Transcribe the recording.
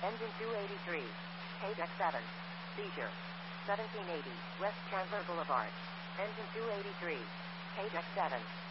Engine 283. Deck 7. Seizure. 1780 West Chandler Boulevard. Engine 283. Deck 7.